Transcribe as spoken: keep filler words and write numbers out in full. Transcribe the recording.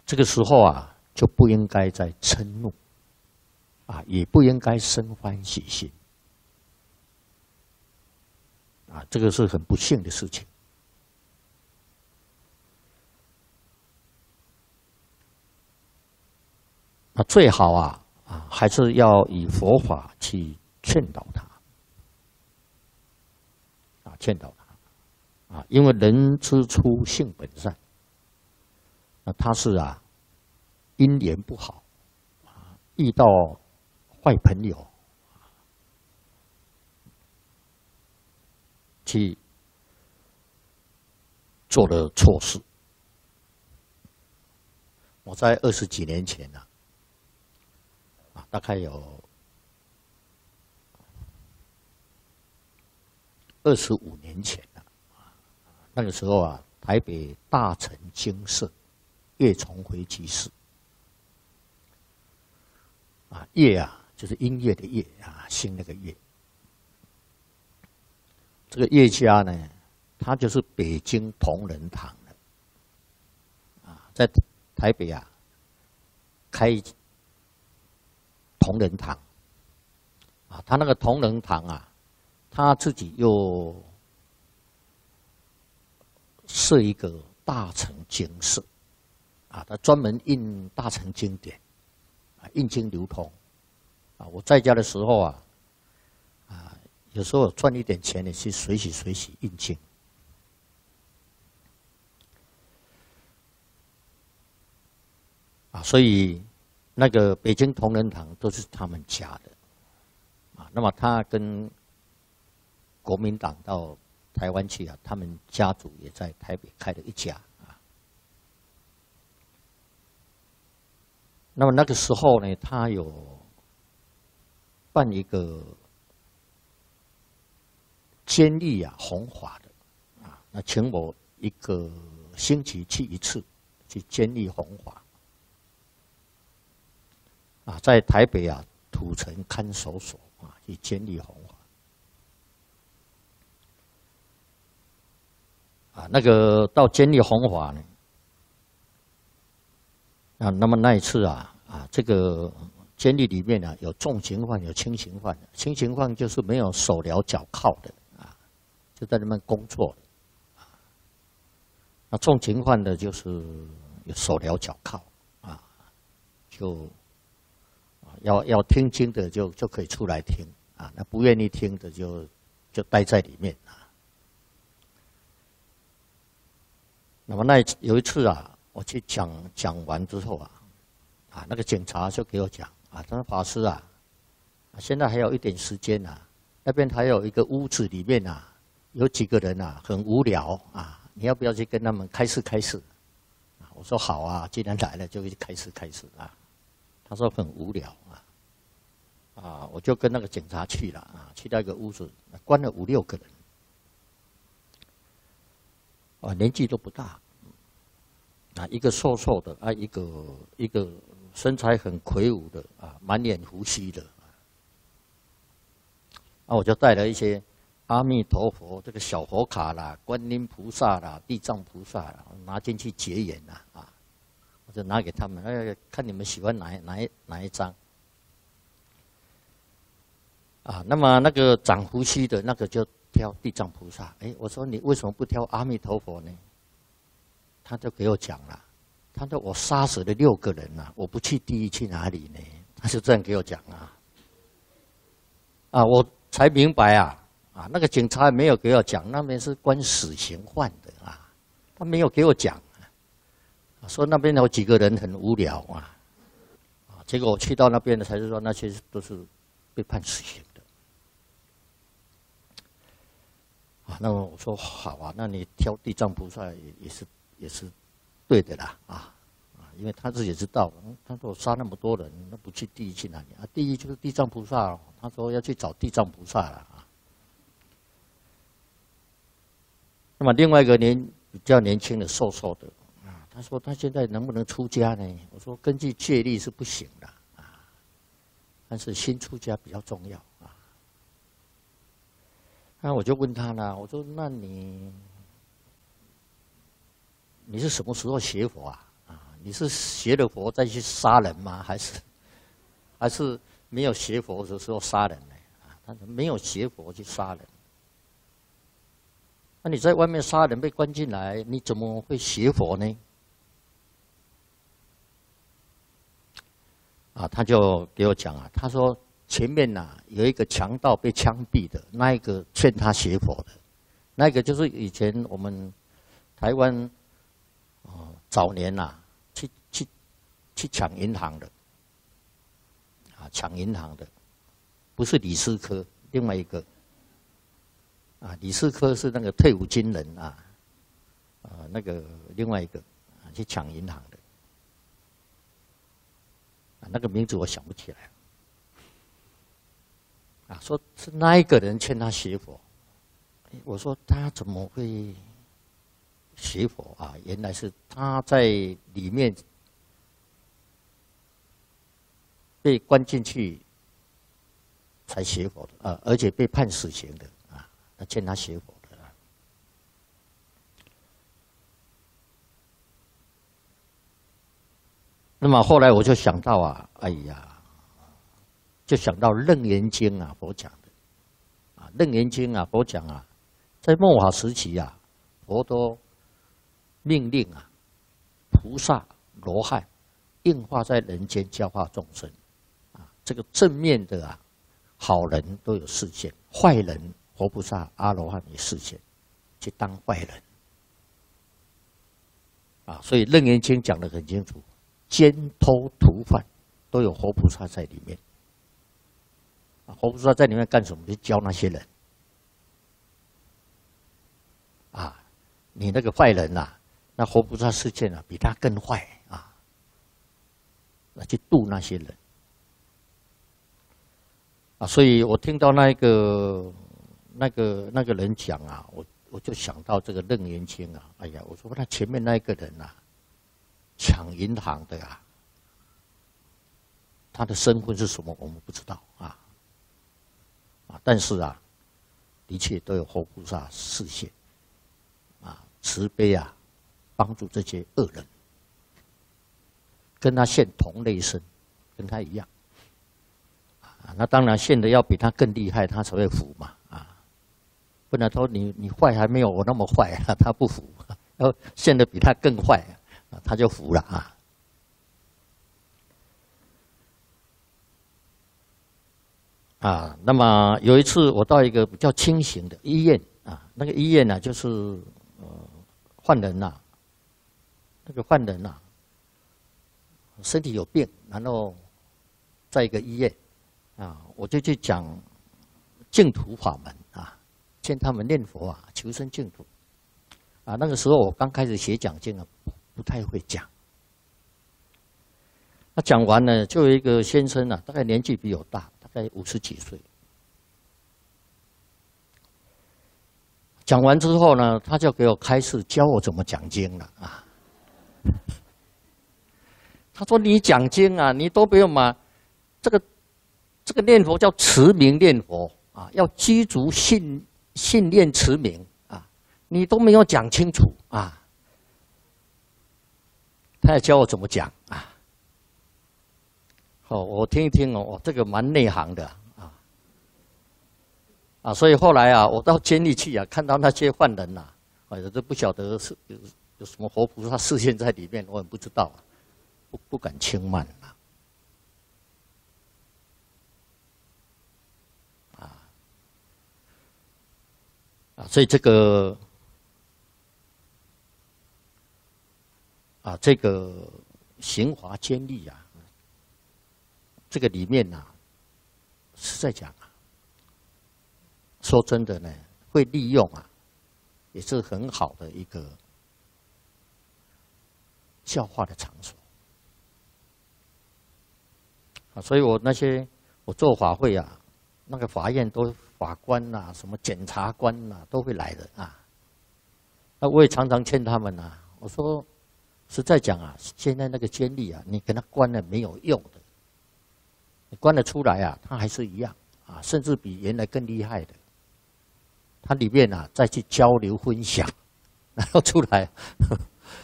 这个时候啊，就不应该再嗔怒，啊，也不应该生欢喜心，啊，这个是很不幸的事情。那最好啊，啊，还是要以佛法去劝导他，啊，劝导他，啊，因为人之初性本善，那他是啊，因缘不好，啊，遇到坏朋友，去做了错事。我在二十几年前呢、啊，啊，大概有二十五年前了、啊，那个时候啊，台北大成精舍叶重回居士，啊，叶啊就是音乐的乐啊，兴那个乐。这个叶家呢，他就是北京同仁堂的，啊，在台北啊开同仁堂，啊，他那个同仁堂啊，他自己又设一个大成经社，啊，他专门印大成经典，啊，印经流通，啊，我在家的时候啊，啊，有时候赚一点钱呢，去随喜随喜印经。啊，所以那个北京同仁堂都是他们家的，啊，那么他跟国民党到台湾去啊，他们家族也在台北开了一家啊。那么那个时候呢，他有办一个监狱啊弘法的啊，那请我一个星期去一次，去监狱弘法。啊，在台北啊，土城看守所啊，去监狱弘法。啊，那个到监狱弘法呢，啊，那么那一次啊，啊，这个监狱里面呢、啊，有重刑犯，有轻刑犯的。轻刑犯就是没有手镣脚铐的啊，就在那边工作的。啊，那重刑犯的就是有手镣脚铐啊，就。要要听经的就就可以出来听啊，那不愿意听的就就待在里面啊。那么那有一次啊，我去讲讲完之后啊，啊那个警察就给我讲啊，他说法师啊，现在还有一点时间啊，那边还有一个屋子里面啊，有几个人啊很无聊啊，你要不要去跟他们开示开示？啊，我说好啊，既然来了就去开示开示啊。他说很无聊啊，啊，我就跟那个警察去了啊，去到一个屋子，关了五六个人，啊，年纪都不大，啊，一个瘦瘦的，啊，一个一个身材很魁梧的，啊，满脸胡须的，啊，我就带了一些阿弥陀佛这个小佛卡啦、观音菩萨啦、地藏菩萨啦，拿进去结缘啦，啊。我就拿给他们，哎，看你们喜欢哪哪一哪一张啊？那么那个长胡须的那个就挑地藏菩萨。哎，我说你为什么不挑阿弥陀佛呢？他就给我讲了，他说我杀死了六个人啊，我不去地狱去哪里呢？他就这样给我讲啊。啊，我才明白啊，啊，那个警察没有给我讲，那边是关死刑犯的啊，他没有给我讲。说那边有几个人很无聊啊，啊，结果我去到那边的才是说那些都是被判死刑的，啊，那么我说好啊，那你挑地藏菩萨也也是也是对的啦，啊啊，因为他自己也知道，他说我杀那么多人，那不去地狱去哪里啊？地狱就是地藏菩萨，他说要去找地藏菩萨了啊。那么另外一个年比较年轻的瘦瘦的。他说他现在能不能出家呢？我说根据戒律是不行的啊，但是新出家比较重要啊。那我就问他了，我说那你你是什么时候学佛啊？啊， 你是学了佛再去杀人吗？还是还是没有学佛的时候杀人呢？啊，他没有学佛去杀人。那你在外面杀人被关进来，你怎么会学佛呢？啊，他就给我讲啊，他说前面呐、啊、有一个强盗被枪毙的，那一个劝他学佛的，那一个就是以前我们台湾哦早年呐、啊、去去去抢银行的，啊抢银行的，不是李斯科，另外一个。啊，李斯科是那个退伍军人啊，啊，那个另外一个啊，去抢银行的，啊，那个名字我想不起来。啊，说是那一个人劝他学佛，我说他怎么会学佛啊？原来是他在里面被关进去才学佛的啊，而且被判死刑的。他劝他学佛的、啊，那么后来我就想到啊，哎呀，就想到《楞严经》啊，佛讲的啊，《楞严经》啊，佛讲啊，在末法时期啊，佛都命令啊，菩萨、罗汉应化在人间教化众生啊，这个正面的啊，好人都有示现，坏人。佛菩萨、阿罗汉也示现，去当坏人啊！所以《楞严经》讲得很清楚，奸偷屠犯都有佛菩萨在里面。啊，佛菩萨在里面干什么？就教那些人啊！你那个坏人呐、啊，那佛菩萨示现啊，比他更坏啊！那去度那些人啊！所以我听到那一个。那个那个人讲啊，我我就想到这个《楞严经》啊，哎呀，我说他前面那一个人啊，抢银行的啊，他的身份是什么我们不知道啊，啊，但是啊，的确都有佛菩萨示现，啊，慈悲啊，帮助这些恶人，跟他现同类身，跟他一样，啊，那当然现的要比他更厉害，他才会服嘛，啊。不然说你你坏还没有我那么坏啊，他不服，要现在比他更坏啊，他就服了啊。啊，那么有一次我到一个比较清醒的医院啊，那个医院呢、啊、就是呃患人呐、啊，那个患人呐、啊、身体有病，然后在一个医院啊，我就去讲净土法门啊。劝他们念佛啊，求生净土啊。那个时候我刚开始学讲经啊，不太会讲。那讲完呢，就有一个先生啊，大概年纪比我大，大概五十几岁。讲完之后呢，他就给我开示，教我怎么讲经了啊。他说：“你讲经啊，你都不用嘛，这个这个念佛叫持名念佛啊，要积足信。”信念持名啊，你都没有讲清楚啊！他要教我怎么讲啊？哦，我听一听哦，哦，这个蛮内行的啊啊！所以后来啊，我到监狱去啊，看到那些犯人呐、啊，我都不晓得是有有什么活菩萨示现在里面，我也不知道啊，不不敢轻慢啊。啊，所以这个啊，这个刑罚监狱啊，这个里面呐、啊，是在讲啊，说真的呢，会利用啊，也是很好的一个教化的场所啊。所以我那些我做法会啊，那个法院都。法官呐、啊，什么检察官呐、啊，都会来的啊。那我也常常劝他们呐、啊，我说，实在讲啊，现在那个监狱啊，你给他关了没有用的，你关了出来啊，他还是一样啊，甚至比原来更厉害的。他里面啊，再去交流分享，然后出来，